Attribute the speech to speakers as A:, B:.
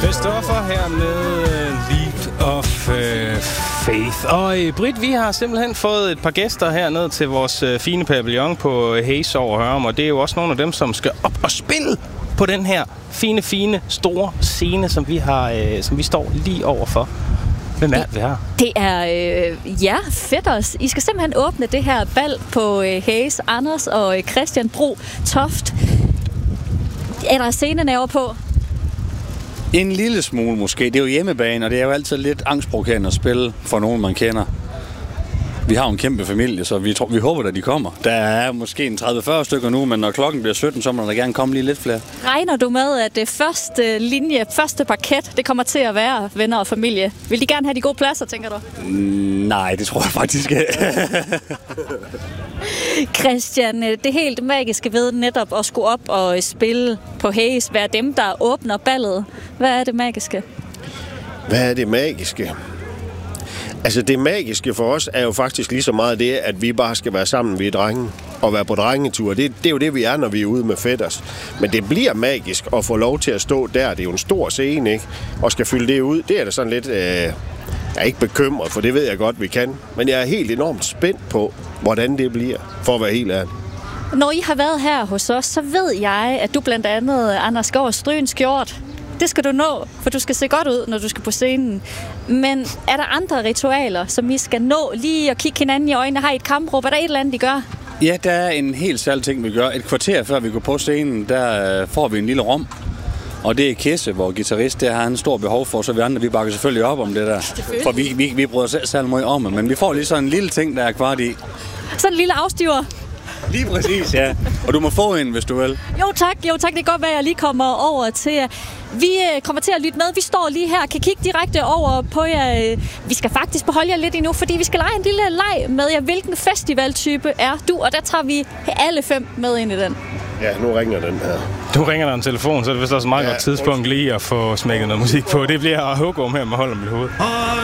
A: Christoffer her med Leap of Faith. Og Britt, vi har simpelthen fået et par gæster herned til vores fine pavillon på Hayes over Hørum, og det er jo også nogle af dem, som skal op og spille på den her fine, store scene, som vi står lige overfor. Hvem er det, vi har?
B: Det er Fætters. I skal simpelthen åbne det her bal på Hayes. Anders og Christian Bro Toft. Er der scenenerver på?
C: En lille smule måske. Det er jo hjemmebane, og det er jo altid lidt angstprovokerende at spille for nogen, man kender. Vi har jo en kæmpe familie, så vi håber, at de kommer. Der er måske en 30-40 stykker nu, men når klokken bliver 17, så må der gerne komme lige lidt flere.
B: Regner du med, at det første parket, det kommer til at være venner og familie? Vil de gerne have de gode pladser, tænker du?
C: Nej, det tror jeg faktisk ikke.
B: Christian, det helt magiske ved netop at skulle op og spille på Hayes, være dem, der åbner ballet. Hvad er det magiske?
D: Hvad er det magiske? Altså det magiske for os er jo faktisk lige så meget det, at vi bare skal være sammen, vi er drenge, og være på drengetur. Det er jo det, vi er, når vi er ude med Fætters. Men det bliver magisk at få lov til at stå der. Det er jo en stor scene, ikke? Og skal fylde det ud. Det er da sådan lidt... jeg er ikke bekymret, for det ved jeg godt, vi kan. Men jeg er helt enormt spændt på, hvordan det bliver, for at være helt ærlig.
B: Når I har været her hos os, så ved jeg, at du blandt andet, Anders, går og stryge en skjort. Det skal du nå, for du skal se godt ud, når du skal på scenen. Men er der andre ritualer, som I skal nå lige at kigge hinanden i øjnene? Har I et kampråb? Er der et eller andet, I gør?
C: Ja, der er en helt særlig ting, vi gør. Et kvarter før vi går på scenen, der får vi en lille rom. Og det er Kesse, hvor guitarist, der har en stor behov for, så vi andre, vi bakker selvfølgelig op om det der. For vi bryder selv særlig meget om det, men vi får lige sådan en lille ting, der er kvart i.
B: Sådan en lille afstiver.
C: Lige præcis, ja. Og du må få en, hvis du vil.
B: Jo tak. Det kan godt være, at jeg lige kommer over til jer. Vi kommer til at lytte med. Vi står lige her. Kan kigge direkte over på jer. Vi skal faktisk beholde jer lidt endnu, fordi vi skal lege en lille leg med jer. Hvilken festivaltype er du? Og der tager vi alle 5 med ind i den.
D: Ja, nu ringer den her.
A: Du ringer der en telefon, så er det vist også et meget godt tidspunkt lige at få smækket noget musik på. Det bliver Hugum her med Hold om mit hoved.